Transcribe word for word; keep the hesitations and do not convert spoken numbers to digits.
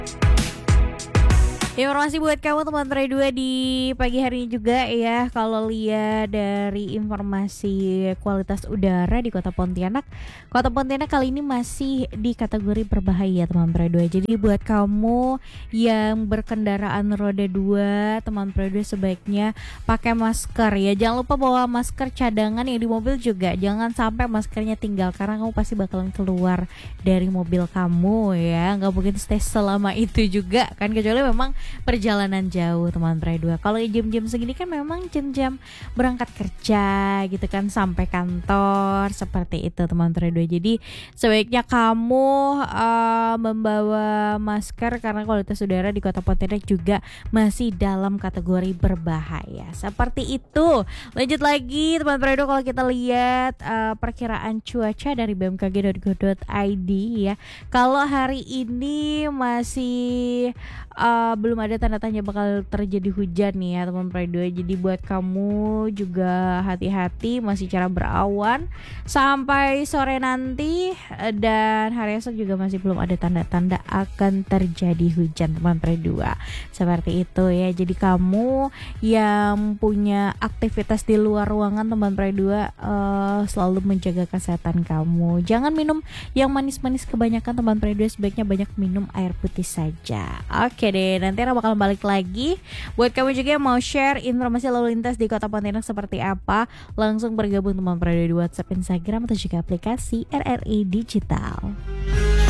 Informasi buat kamu teman Pre dua di pagi hari ini juga ya. Kalau lihat dari informasi kualitas udara di Kota Pontianak, Kota Pontianak kali ini masih di kategori berbahaya teman Pre dua. Jadi buat kamu yang berkendaraan roda dua, teman Pre dua sebaiknya pakai masker ya. Jangan lupa bawa masker cadangan yang di mobil juga. Jangan sampai maskernya tinggal karena kamu pasti bakalan keluar dari mobil kamu ya. Nggak mungkin stay selama itu juga kan, kecuali memang perjalanan jauh teman Pre dua. Kalau jam-jam segini kan memang jam-jam berangkat kerja gitu kan, sampai kantor seperti itu teman Pre dua. Jadi sebaiknya kamu uh, membawa masker karena kualitas udara di Kota Pontianak juga masih dalam kategori berbahaya. Seperti itu. Lanjut lagi teman Pre dua, kalau kita lihat uh, perkiraan cuaca dari b m k g titik go titik i d ya. Kalau hari ini masih uh, belum ada tanda tanya bakal terjadi hujan nih ya teman Pre dua. Jadi buat kamu juga hati-hati, masih cerah berawan sampai sore nanti, dan hari esok juga masih belum ada tanda-tanda akan terjadi hujan teman Pre dua. Seperti itu ya. Jadi kamu yang punya aktivitas di luar ruangan teman Pre dua, uh, selalu menjaga kesehatan kamu. Jangan minum yang manis-manis kebanyakan teman Pre dua, sebaiknya banyak minum air putih saja. Oke deh, nanti Ra bakal balik lagi. Buat kamu juga yang mau share informasi lalu lintas di Kota Pontianak seperti apa, langsung bergabung teman Pre dua di WhatsApp, Instagram atau juga aplikasi R R I Digital.